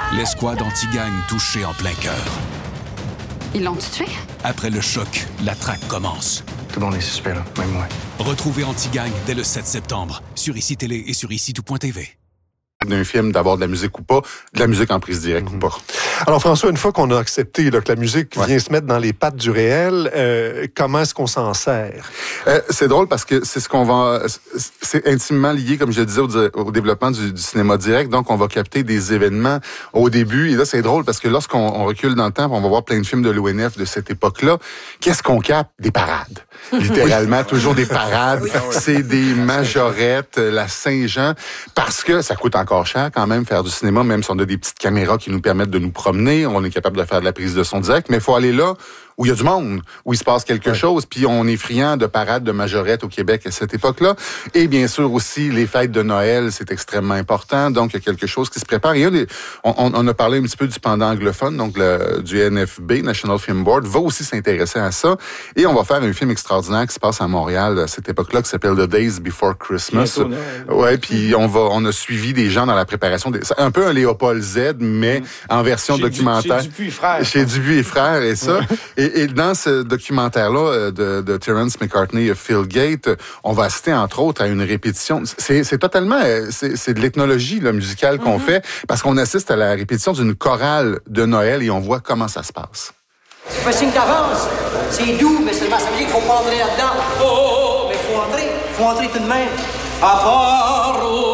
L'escouade anti-gang touchée en plein cœur. Ils l'ont tué? Après le choc, la traque commence. Tout le monde est suspect, là, même moi. Retrouvez Anti-Gang dès le 7 septembre sur ICI Télé et sur ICI-tout.tv. D'un film, d'avoir de la musique ou pas, de la musique en prise directe ou pas. Alors François, une fois qu'on a accepté là, que la musique vient se mettre dans les pattes du réel, comment est-ce qu'on s'en sert? C'est drôle parce que c'est ce qu'on va... C'est intimement lié, comme je le disais, au développement du cinéma direct. Donc, on va capter des événements au début. Et là, c'est drôle parce que lorsqu'on recule dans le temps, on va voir plein de films de l'ONF de cette époque-là. Qu'est-ce qu'on capte? Des parades. Littéralement, toujours des parades. C'est des majorettes, la Saint-Jean. Parce que ça coûte encore cher quand même faire du cinéma, même si on a des petites caméras qui nous permettent de nous promener. On est capable de faire de la prise de son direct. Mais il faut aller là où il y a du monde, où il se passe quelque chose, puis on est friand de parades de majorettes au Québec à cette époque-là. Et bien sûr aussi, les fêtes de Noël, c'est extrêmement important, donc il y a quelque chose qui se prépare. Et on a parlé un petit peu du pendant anglophone, donc du NFB, National Film Board, va aussi s'intéresser à ça. Et on va faire un film extraordinaire qui se passe à Montréal à cette époque-là, qui s'appelle The Days Before Christmas. Ouais, puis on a suivi des gens dans la préparation, un peu un Léopold Z, mais en version documentaire. Chez Dupuis et Frères. Chez Dupuis et Frères, et ça. Et dans ce documentaire-là de Terence McCartney et Phil Gate, on va assister entre autres à une répétition. C'est totalement, c'est de l'ethnologie là, musicale qu'on fait, parce qu'on assiste à la répétition d'une chorale de Noël et on voit comment ça se passe. Tu fais signe d'avance. C'est doux, mais seulement ça veut dire qu'il faut pas entrer là-dedans. Oh, mais faut entrer tout de même. À part